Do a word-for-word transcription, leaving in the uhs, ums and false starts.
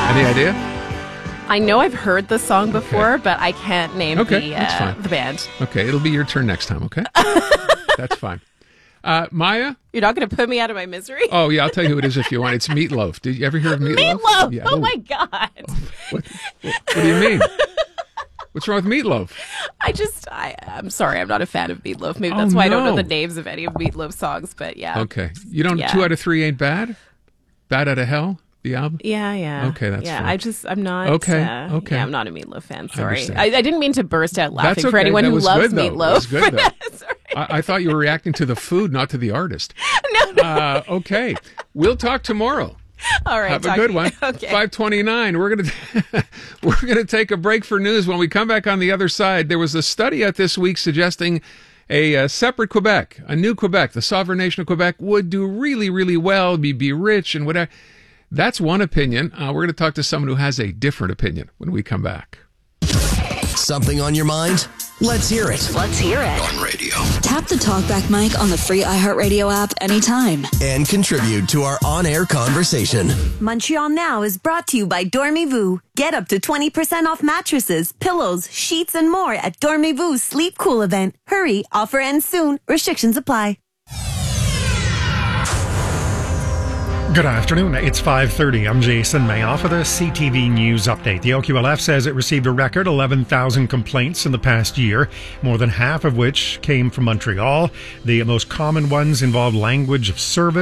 Any idea? I know I've heard the song before, Okay. but I can't name Okay, the, that's uh, fine. the band. Okay, it'll be your turn next time, okay? That's fine. Uh, Maya? You're not going to put me out of my misery? Oh, yeah, I'll tell you who it is if you want. It's Meatloaf. Did you ever hear of Meatloaf? Meatloaf! Yeah. Oh, Ooh. my God. What, what, what do you mean? What's wrong with Meatloaf? I just, I, I'm sorry, I'm not a fan of Meatloaf. Maybe Oh, that's why I don't know no. the names of any of Meatloaf songs, but yeah. Okay. You don't, Yeah. two out of three ain't bad? Bad out of hell? The album? Yeah, yeah. Okay, that's yeah. fair. I just, I'm not. Okay, uh, okay. Yeah, I'm not a Meatloaf fan. Sorry, understand. I, I didn't mean to burst out laughing That's okay. for anyone That who was loves good, though. Meatloaf. That was good, though. That's all right. I, I thought you were reacting to the food, not to the artist. No, no. Uh, okay. We'll talk tomorrow. All right, Have a talk good to one. you. Okay. five twenty-nine. We're gonna we're gonna take a break for news. When we come back on the other side, there was a study out this week suggesting a, uh separate Quebec, a new Quebec, the sovereign nation of Quebec, would do really, really well, be be rich and whatever. That's one opinion. Uh, we're going to talk to someone who has a different opinion when we come back. Something on your mind? Let's hear it. Let's hear it. On radio. Tap the TalkBack mic on the free iHeartRadio app anytime. And contribute to our on-air conversation. Montreal Now is brought to you by Dormez-vous. Get up to twenty percent off mattresses, pillows, sheets, and more at Dormez-vous Sleep Cool event. Hurry, offer ends soon. Restrictions apply. Good afternoon. It's five thirty. I'm Jason Mayoff with a C T V News update. The O Q L F says it received a record eleven thousand complaints in the past year, more than half of which came from Montreal. The most common ones involved language of service,